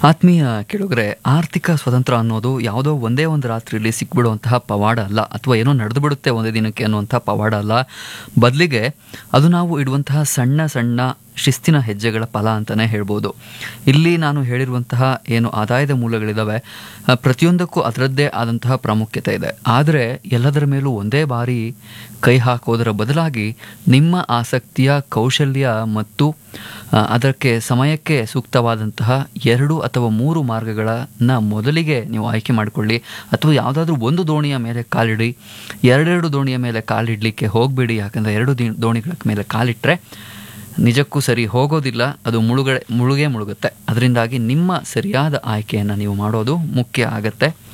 ಆತ್ಮೀಯ ಕೇಳುಗರೆ, ಆರ್ಥಿಕ ಸ್ವತಂತ್ರ ಅನ್ನೋದು ಯಾವುದೋ ಒಂದೇ ಒಂದು ರಾತ್ರಿಯಲ್ಲಿ ಸಿಕ್ಬಿಡುವಂತಹ ಪವಾಡ ಅಲ್ಲ, ಅಥವಾ ಏನೋ ನಡೆದು ಬಿಡುತ್ತೆ ಒಂದೇ ದಿನಕ್ಕೆ ಅನ್ನುವಂಥ ಪವಾಡ ಅಲ್ಲ. ಬದಲಿಗೆ ಅದು ನಾವು ಇಡುವಂತಹ ಸಣ್ಣ ಸಣ್ಣ ಶಿಸ್ತಿನ ಹೆಜ್ಜೆಗಳ ಫಲ ಅಂತಲೇ ಹೇಳ್ಬೋದು. ಇಲ್ಲಿ ನಾನು ಹೇಳಿರುವಂತಹ ಏನು ಆದಾಯದ ಮೂಲಗಳಿದ್ದಾವೆ, ಪ್ರತಿಯೊಂದಕ್ಕೂ ಅದರದ್ದೇ ಆದಂತಹ ಪ್ರಾಮುಖ್ಯತೆ ಇದೆ. ಆದರೆ ಎಲ್ಲದರ ಮೇಲೂ ಒಂದೇ ಬಾರಿ ಕೈ ಹಾಕೋದರ ಬದಲಾಗಿ ನಿಮ್ಮ ಆಸಕ್ತಿಯ ಕೌಶಲ್ಯ ಮತ್ತು ಅದಕ್ಕೆ ಸಮಯಕ್ಕೆ ಸೂಕ್ತವಾದಂತಹ 2 ಅಥವಾ 3 ಮಾರ್ಗಗಳನ್ನು ಮೊದಲಿಗೆ ನೀವು ಆಯ್ಕೆ ಮಾಡಿಕೊಳ್ಳಿ. ಅಥವಾ ಯಾವುದಾದ್ರೂ ಒಂದು ದೋಣಿಯ ಮೇಲೆ ಕಾಲಿಡಿ, ಎರಡೆರಡು ದೋಣಿಯ ಮೇಲೆ ಕಾಲಿಡಲಿಕ್ಕೆ ಹೋಗಬೇಡಿ. ಯಾಕಂದರೆ 2 ದೋಣಿಗಳ ಮೇಲೆ ಕಾಲಿಟ್ಟರೆ ನಿಜಕ್ಕೂ ಸರಿ ಹೋಗೋದಿಲ್ಲ, ಅದು ಮುಳುಗೇ ಮುಳುಗುತ್ತೆ. ಅದರಿಂದಾಗಿ ನಿಮ್ಮ ಸರಿಯಾದ ಆಯ್ಕೆಯನ್ನು ನೀವು ಮಾಡೋದು ಮುಖ್ಯ ಆಗತ್ತೆ.